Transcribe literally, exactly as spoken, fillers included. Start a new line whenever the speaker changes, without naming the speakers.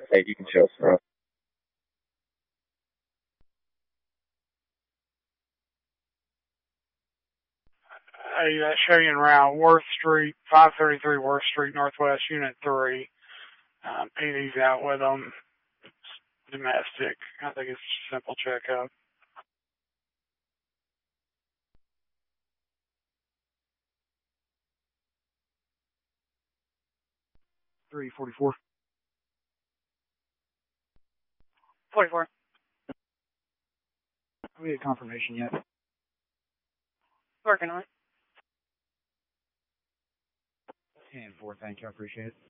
Hey, you can show us around.
Hey, uh, show you around Worth Street, five thirty-three Worth Street, Northwest, Unit three. Um, P D's out with them. It's domestic. I think it's a simple checkup.
three forty-four.
forty-four.
Have we get confirmation yet?
Working on it.
ten four, thank you. I appreciate it.